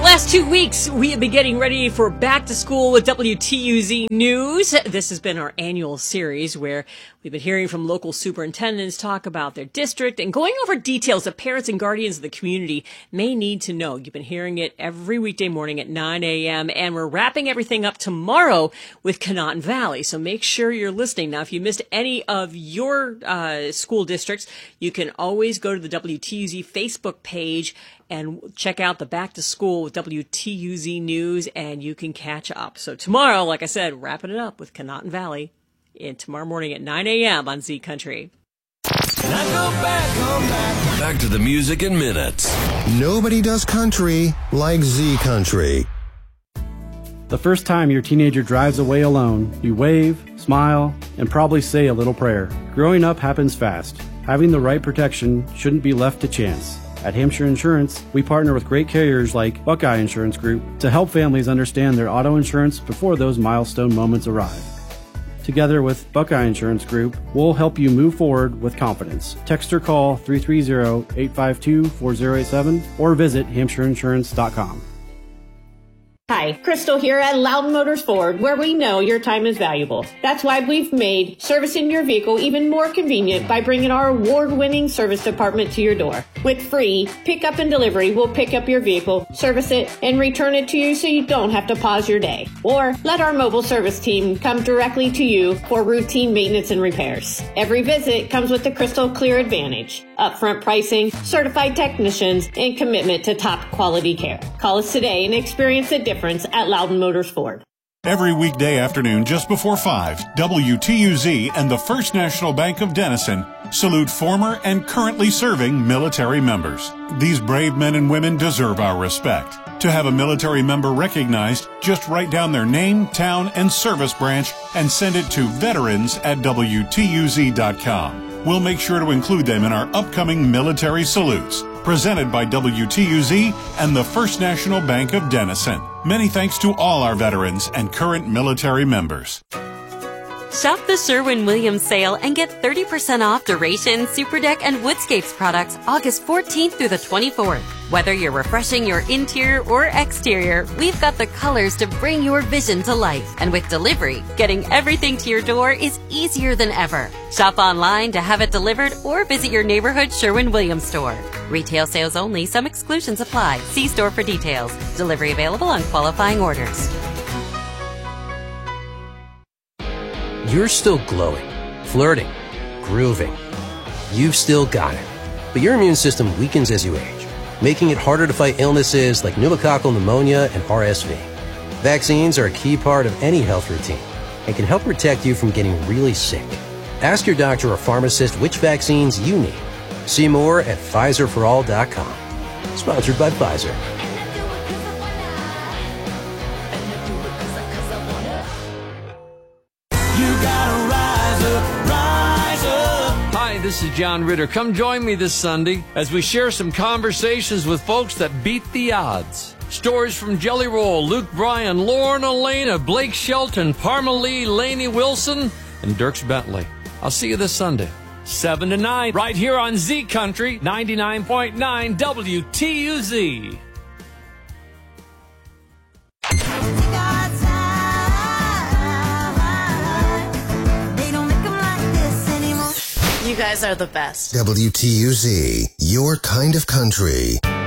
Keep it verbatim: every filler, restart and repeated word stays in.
last two weeks, we have been getting ready for back to school with W T U Z News. This has been our annual series where we've been hearing from local superintendents talk about their district and going over details that parents and guardians of the community may need to know. You've been hearing it every weekday morning at nine a.m. and we're wrapping everything up tomorrow with Conotton Valley. So make sure you're listening. Now, if you missed any of your uh, school districts, you can always go to the W T U Z Facebook page and check out the Back to School with W T U Z News, and you can catch up. So tomorrow, like I said, wrapping it up with Conotton Valley in tomorrow morning at nine a.m. on Z Country. Now go back, go back. Back to the music in minutes. Nobody does country like Z Country. The first time your teenager drives away alone, you wave, smile, and probably say a little prayer. Growing up happens fast. Having the right protection shouldn't be left to chance. At Hampshire Insurance, we partner with great carriers like Buckeye Insurance Group to help families understand their auto insurance before those milestone moments arrive. Together with Buckeye Insurance Group, we'll help you move forward with confidence. Text or call three three zero, eight five two, four zero eight seven or visit hampshire insurance dot com. Hi, Crystal here at Loudon Motors Ford, where we know your time is valuable. That's why we've made servicing your vehicle even more convenient by bringing our award-winning service department to your door. With free pickup and delivery, we'll pick up your vehicle, service it, and return it to you so you don't have to pause your day. Or let our mobile service team come directly to you for routine maintenance and repairs. Every visit comes with the Crystal Clear Advantage, upfront pricing, certified technicians, and commitment to top quality care. Call us today and experience the difference at Loudon Motors Ford. Every weekday afternoon just before five, W T U Z and the First National Bank of Denison salute former and currently serving military members. These brave men and women deserve our respect. To have a military member recognized, just write down their name, town, and service branch and send it to veterans at W T U Z dot com. We'll make sure to include them in our upcoming military salutes. Presented by W T U Z and the First National Bank of Denison. Many thanks to all our veterans and current military members. Shop the Sherwin-Williams sale and get thirty percent off Duration, Superdeck, and Woodscapes products August fourteenth through the twenty-fourth. Whether you're refreshing your interior or exterior, we've got the colors to bring your vision to life. And with delivery, getting everything to your door is easier than ever. Shop online to have it delivered or visit your neighborhood Sherwin-Williams store. Retail sales only. Some exclusions apply. See store for details. Delivery available on qualifying orders. You're still glowing, flirting, grooving. You've still got it. But your immune system weakens as you age, making it harder to fight illnesses like pneumococcal pneumonia and R S V. Vaccines are a key part of any health routine and can help protect you from getting really sick. Ask your doctor or pharmacist which vaccines you need. See more at Pfizer for all dot com. Sponsored by Pfizer. This is John Ritter. Come join me this Sunday as we share some conversations with folks that beat the odds. Stories from Jelly Roll, Luke Bryan, Lauren Elena, Blake Shelton, Parma Lee, Lainey Wilson, and Dierks Bentley. I'll see you this Sunday, seven to nine, right here on Z Country, ninety-nine point nine W T U Z. You guys are the best. W T U Z, your kind of country.